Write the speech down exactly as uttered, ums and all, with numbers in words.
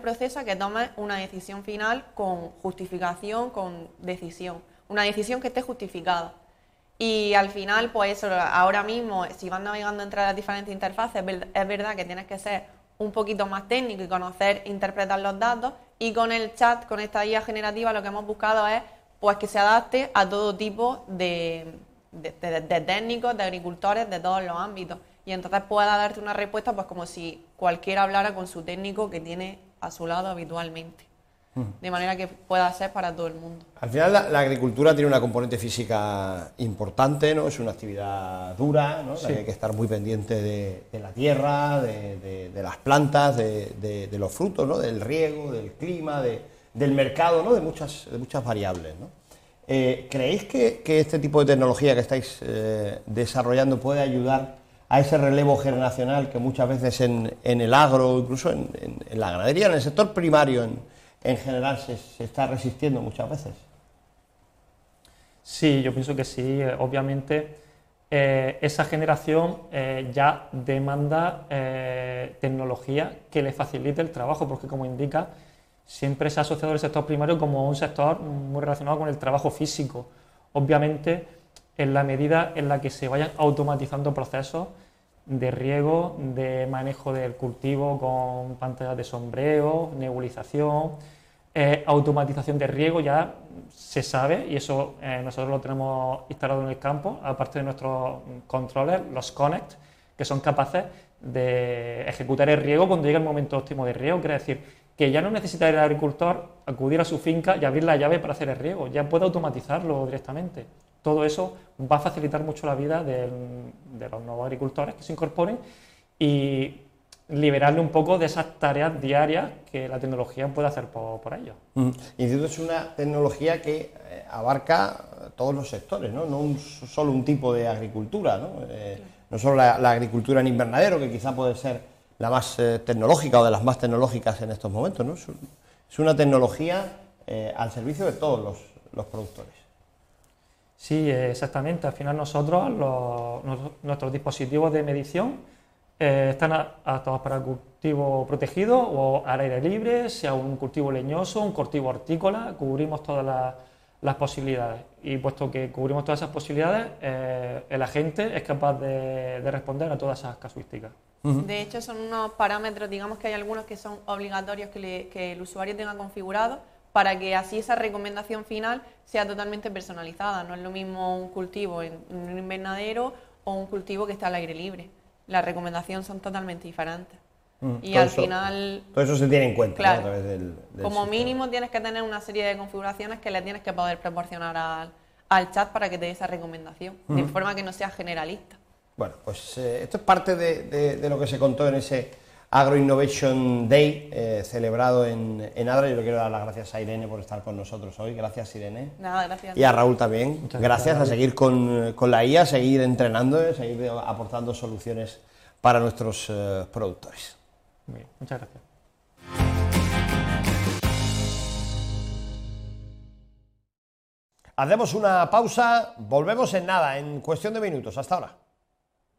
proceso a que tomes una decisión final con justificación, con decisión. Una decisión que esté justificada. Y al final, pues eso, ahora mismo, si vas navegando entre las diferentes interfaces, es verdad que tienes que ser un poquito más técnico y conocer, interpretar los datos, y con el chat, con esta I A generativa, lo que hemos buscado es pues que se adapte a todo tipo de, de, de, de técnicos, de agricultores, de todos los ámbitos, y entonces pueda darte una respuesta pues como si cualquiera hablara con su técnico que tiene a su lado habitualmente. De manera que pueda ser para todo el mundo. Al final la, la agricultura tiene una componente física importante, ¿no? Es una actividad dura, ¿no? Sí. Hay que estar muy pendiente de, de la tierra, de, de, de las plantas, de, de, de los frutos, ¿no? Del riego, del clima, de, del mercado, ¿no? De muchas, de muchas variables, ¿no? Eh, ¿Creéis que, que este tipo de tecnología que estáis eh, desarrollando puede ayudar a ese relevo generacional que muchas veces en, en el agro, incluso en, en, en la ganadería, en el sector primario, en en general se, se está resistiendo muchas veces? Sí, yo pienso que sí. Obviamente eh, esa generación eh, ya demanda eh, tecnología que le facilite el trabajo, porque como indica, siempre se ha asociado el sector primario como un sector muy relacionado con el trabajo físico. Obviamente, en la medida en la que se vayan automatizando procesos de riego, de manejo del cultivo con pantallas de sombreo, nebulización, eh, automatización de riego, ya se sabe, y eso eh, nosotros lo tenemos instalado en el campo, aparte de nuestros controles, los Connect, que son capaces de ejecutar el riego cuando llega el momento óptimo de riego. Quiere decir que ya no necesita el agricultor acudir a su finca y abrir la llave para hacer el riego, ya puede automatizarlo directamente. Todo eso va a facilitar mucho la vida de, de los nuevos agricultores que se incorporen y liberarle un poco de esas tareas diarias que la tecnología puede hacer por, por ellos. Mm. Y es una tecnología que eh, abarca todos los sectores, ¿no? No un, solo un tipo de agricultura, ¿no? Eh, no solo la, la agricultura en invernadero, que quizá puede ser la más eh, tecnológica o de las más tecnológicas en estos momentos, ¿no? Es, es una tecnología eh, al servicio de todos los, los productores. Sí, exactamente. Al final nosotros, los, nuestros dispositivos de medición eh, están adaptados para cultivo protegido o al aire libre, sea un cultivo leñoso, un cultivo hortícola, cubrimos todas las, las posibilidades. Y puesto que cubrimos todas esas posibilidades, eh, el agente es capaz de, de responder a todas esas casuísticas. De hecho, son unos parámetros, digamos que hay algunos que son obligatorios que, le, que el usuario tenga configurado, para que así esa recomendación final sea totalmente personalizada. No es lo mismo un cultivo en un invernadero o un cultivo que está al aire libre. Las recomendaciones son totalmente diferentes. Mm, y al eso, final... Todo eso se tiene en cuenta, claro, ¿no? A través del, del como sistema. mínimo tienes que tener una serie de configuraciones que le tienes que poder proporcionar al, al chat para que te dé esa recomendación, mm. de forma que no sea generalista. Bueno, pues eh, esto es parte de, de, de lo que se contó en ese Agro Innovation Day, eh, celebrado en, en Adra. Yo le quiero dar las gracias a Irene por estar con nosotros hoy. Gracias, Irene. Nada, gracias. Y a Raúl también. Muchas gracias, gracias a seguir con, con la I A, seguir entrenando, eh, seguir aportando soluciones para nuestros eh, productores. Muy bien, muchas gracias. Hacemos una pausa, volvemos en nada, en cuestión de minutos. Hasta ahora.